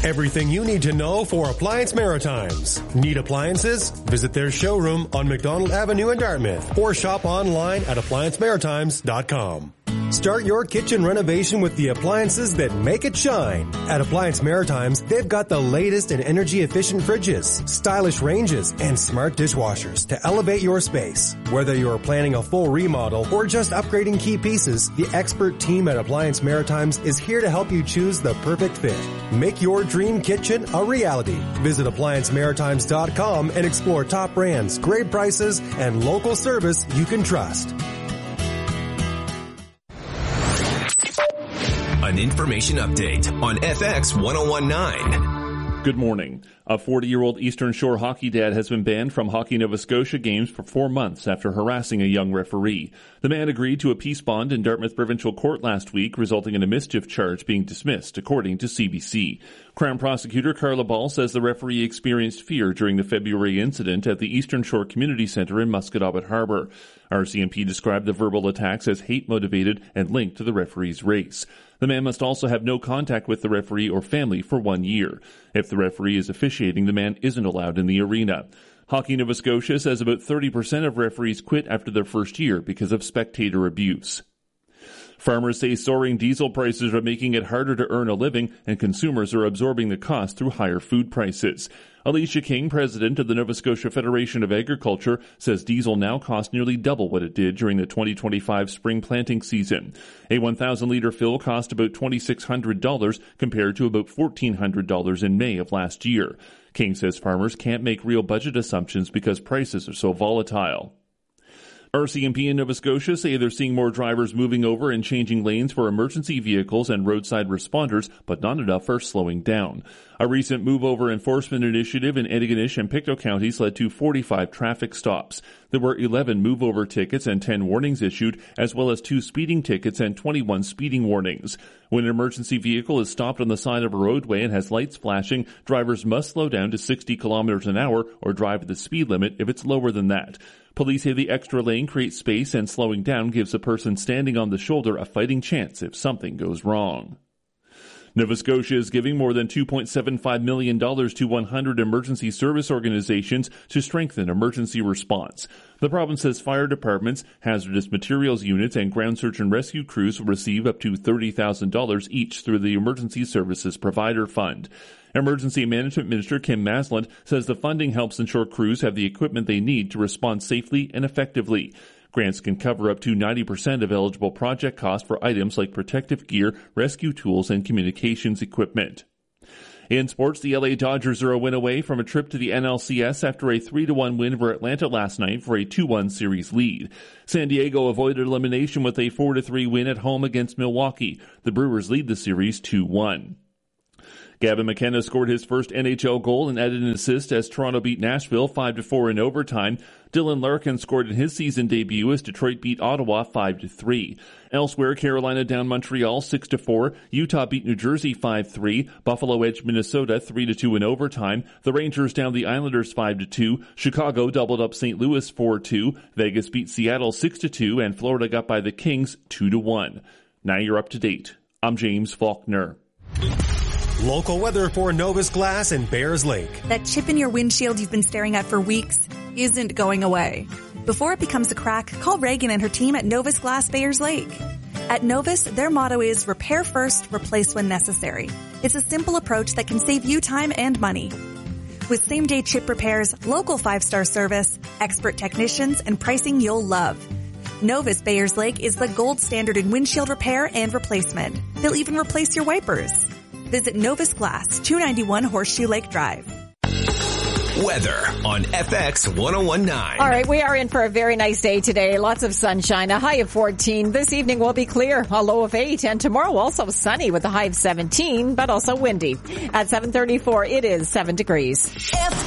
Everything you need to know for Appliance Maritimes. Need appliances? Visit their showroom on McDonald Avenue in Dartmouth or shop online at appliancemaritimes.com. Start your kitchen renovation with the appliances that make it shine. At Appliance Maritimes, they've got the latest in energy-efficient fridges, stylish ranges, and smart dishwashers to elevate your space. Whether you're planning a full remodel or just upgrading key pieces, the expert team at Appliance Maritimes is here to help you choose the perfect fit. Make your dream kitchen a reality. Visit ApplianceMaritimes.com and explore top brands, great prices, and local service you can trust. An information update on FX 1019. Good morning. A 40-year-old Eastern Shore hockey dad has been banned from Hockey Nova Scotia games for 4 months after harassing a young referee. The man agreed to a peace bond in Dartmouth Provincial Court last week, resulting in a mischief charge being dismissed, according to CBC. Crown Prosecutor Carla Ball says the referee experienced fear during the February incident at the Eastern Shore Community Centre in Musquodoboit Harbour. RCMP described the verbal attacks as hate-motivated and linked to the referee's race. The man must also have no contact with the referee or family for 1 year. If the referee is officiating, the man isn't allowed in the arena. Hockey Nova Scotia says about 30% of referees quit after their first year because of spectator abuse. Farmers say soaring diesel prices are making it harder to earn a living, and consumers are absorbing the cost through higher food prices. Alicia King, president of the Nova Scotia Federation of Agriculture, says diesel now costs nearly double what it did during the 2025 spring planting season. A 1,000-litre fill cost about $2,600 compared to about $1,400 in May of last year. King says farmers can't make real budget assumptions because prices are so volatile. RCMP in Nova Scotia say they're seeing more drivers moving over and changing lanes for emergency vehicles and roadside responders, but not enough are slowing down. A recent move-over enforcement initiative in Antigonish and Pictou counties led to 45 traffic stops. There were 11 move-over tickets and 10 warnings issued, as well as 2 speeding tickets and 21 speeding warnings. When an emergency vehicle is stopped on the side of a roadway and has lights flashing, drivers must slow down to 60 kilometers an hour or drive at the speed limit if it's lower than that. Police say the extra lane creates space, and slowing down gives the person standing on the shoulder a fighting chance if something goes wrong. Nova Scotia is giving more than $2.75 million to 100 emergency service organizations to strengthen emergency response. The province's fire departments, hazardous materials units, and ground search and rescue crews will receive up to $30,000 each through the Emergency Services Provider Fund. Emergency Management Minister Kim Masland says the funding helps ensure crews have the equipment they need to respond safely and effectively. Grants can cover up to 90% of eligible project costs for items like protective gear, rescue tools, and communications equipment. In sports, the LA Dodgers are a win away from a trip to the NLCS after a 3-1 win over Atlanta last night for a 2-1 series lead. San Diego avoided elimination with a 4-3 win at home against Milwaukee. The Brewers lead the series 2-1. Gavin McKenna scored his first NHL goal and added an assist as Toronto beat Nashville 5-4 in overtime. Dylan Larkin scored in his season debut as Detroit beat Ottawa 5-3. Elsewhere, Carolina down Montreal 6-4. Utah beat New Jersey 5-3. Buffalo edged Minnesota 3-2 in overtime. The Rangers down the Islanders 5-2. Chicago doubled up St. Louis 4-2. Vegas beat Seattle 6-2, and Florida got by the Kings 2-1. Now you're up to date. I'm James Faulkner. Local weather for Novus Glass and Bayers Lake. That chip in your windshield you've been staring at for weeks isn't going away. Before it becomes a crack, call Reagan and her team at Novus Glass Bayers Lake. At Novus, their motto is repair first, replace when necessary. It's a simple approach that can save you time and money. With same-day chip repairs, local 5-star service, expert technicians, and pricing you'll love. Novus Bayers Lake is the gold standard in windshield repair and replacement. They'll even replace your wipers. Visit Novus Glass, 291 Horseshoe Lake Drive. Weather on FX 1019. All right, we are in for a very nice day today. Lots of sunshine, a high of 14. This evening will be clear, a low of 8. And tomorrow also sunny with a high of 17, but also windy. At 7:34, it is 7 degrees.